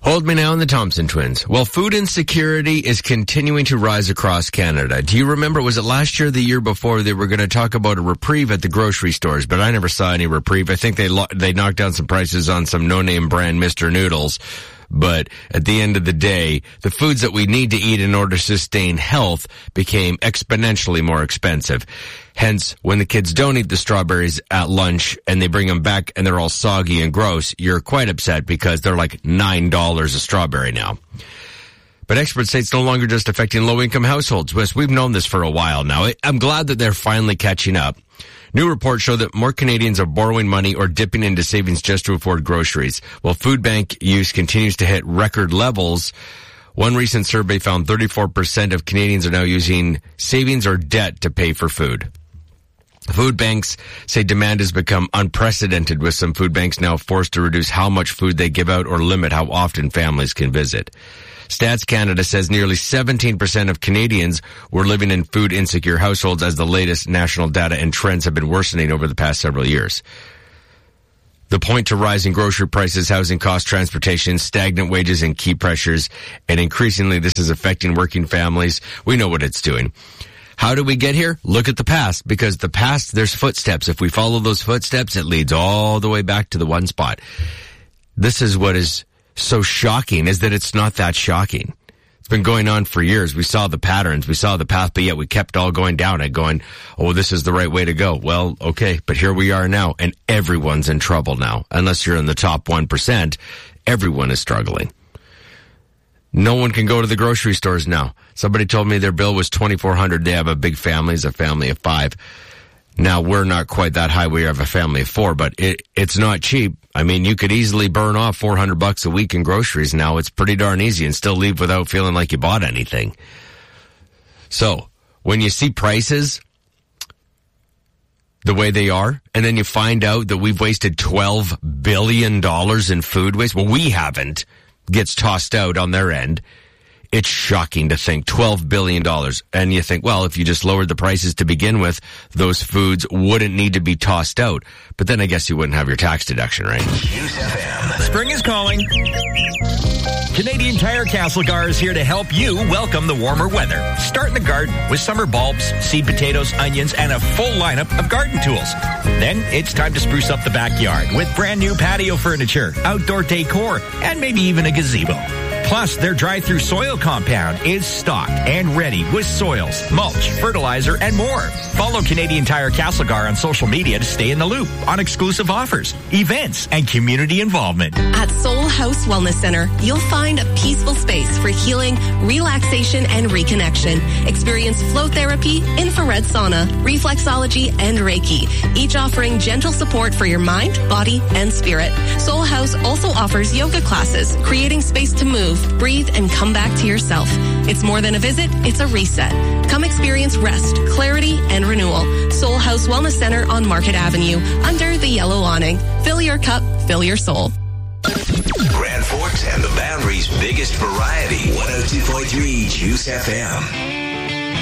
Hold me now on the Thompson twins. Well, food insecurity is continuing to rise across Canada. Do you remember, was it last year or the year before, they were going to talk about a reprieve at the grocery stores, but I never saw any reprieve. I think they knocked down some prices on some no-name brand Mr. Noodles. But at the end of the day, the foods that we need to eat in order to sustain health became exponentially more expensive. Hence, when the kids don't eat the strawberries at lunch and they bring them back and they're all soggy and gross, you're quite upset because they're like $9 a strawberry now. But experts say it's no longer just affecting low-income households. Wes, we've known this for a while now. I'm glad that they're finally catching up. New reports show that more Canadians are borrowing money or dipping into savings just to afford groceries. While food bank use continues to hit record levels, one recent survey found 34% of Canadians are now using savings or debt to pay for food. Food banks say demand has become unprecedented, with some food banks now forced to reduce how much food they give out or limit how often families can visit. Stats Canada says nearly 17% of Canadians were living in food insecure households as the latest national data and trends have been worsening over the past several years. The point to rising grocery prices, housing costs, transportation, stagnant wages, and key pressures, and increasingly this is affecting working families. We know what it's doing. How do we get here? Look at the past, because the past, there's footsteps. If we follow those footsteps, it leads all the way back to the one spot. This is what is so shocking, is that it's not that shocking. It's been going on for years. We saw the patterns, we saw the path, but yet we kept all going down it, going, oh, this is the right way to go. Well, okay, but here we are now, and everyone's in trouble now. Unless you're in the top 1%, everyone is struggling. No one can go to the grocery stores now. Somebody told me their bill was $2,400. They have a big family, it's a family of 5. Now, we're not quite that high. We have a family of 4, but it's not cheap. I mean, you could easily burn off $400 a week in groceries now. It's pretty darn easy and still leave without feeling like you bought anything. So, when you see prices the way they are, and then you find out that we've wasted $12 billion in food waste, well, we haven't, gets tossed out on their end. It's shocking to think $12 billion. And you think, well, if you just lowered the prices to begin with, those foods wouldn't need to be tossed out. But then I guess you wouldn't have your tax deduction, right? News FM. Spring is calling. Canadian Tire Castlegar is here to help you welcome the warmer weather. Start in the garden with summer bulbs, seed potatoes, onions, and a full lineup of garden tools. Then it's time to spruce up the backyard with brand new patio furniture, outdoor decor, and maybe even a gazebo. Plus, their drive-through soil compound is stocked and ready with soils, mulch, fertilizer, and more. Follow Canadian Tire Castlegar on social media to stay in the loop on exclusive offers, events, and community involvement. At Soul House Wellness Center, you'll find a peaceful space for healing, relaxation, and reconnection. Experience flow therapy, infrared sauna, reflexology, and Reiki, each offering gentle support for your mind, body, and spirit. Soul House also offers yoga classes, creating space to move, breathe, and come back to yourself. It's more than a visit, it's a reset. Come experience rest, clarity, and renewal. Soul House Wellness Center on Market Avenue, under the yellow awning. Fill your cup, fill your soul. Grand Forks and the Boundary's biggest variety. 102.3 Juice FM.